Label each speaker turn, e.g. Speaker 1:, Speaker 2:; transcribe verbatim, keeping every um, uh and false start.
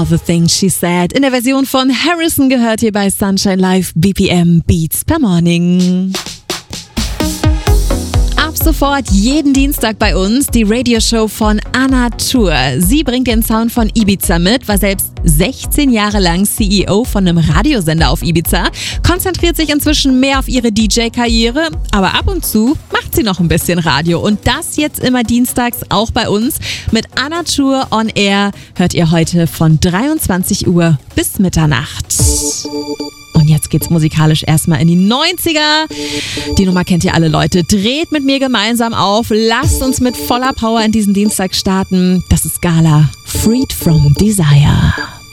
Speaker 1: All the Things She Said in der Version von Harrison gehört hier bei Sunshine Live B P M Beats per Morning. Ab sofort jeden Dienstag bei uns die Radioshow von Anna Tur. Sie bringt den Sound von Ibiza mit, war selbst sechzehn Jahre lang C E O von einem Radiosender auf Ibiza, konzentriert sich inzwischen mehr auf ihre D J-Karriere, aber ab und zu macht sie noch ein bisschen Radio. Und das jetzt immer dienstags auch bei uns mit Anna Tur on Air. Hört ihr heute von dreiundzwanzig Uhr bis Mitternacht. Und jetzt geht's musikalisch erstmal in die neunziger. Die Nummer kennt ihr alle, Leute. Dreht mit mir gemeinsam auf. Lasst uns mit voller Power in diesen Dienstag starten. Das ist Gala. Freed from Desire.